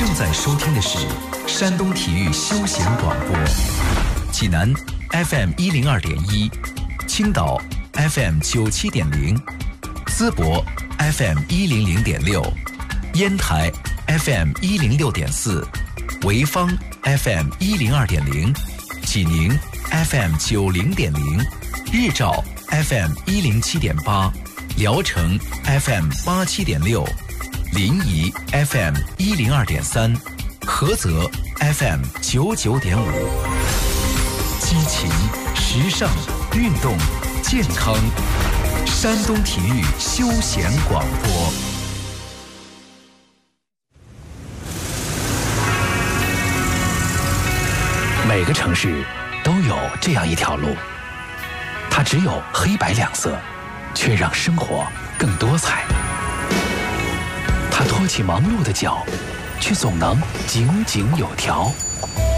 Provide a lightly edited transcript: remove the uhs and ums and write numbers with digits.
正在收听的是山东体育休闲广播，济南 FM 102.1，青岛 FM 97.0，淄博 FM 100.6，烟台 FM 106.4，潍坊 FM 102.0，济宁 FM 90.0，日照 FM 107.8，聊城 FM 87.6，临沂 FM 102.3，菏泽 FM 99.5。激情、时尚、运动、健康，山东体育休闲广播。 每个城市都有这样一条路，它只有黑白两色，却让生活更多彩。它托起忙碌的脚，却总能井井有条。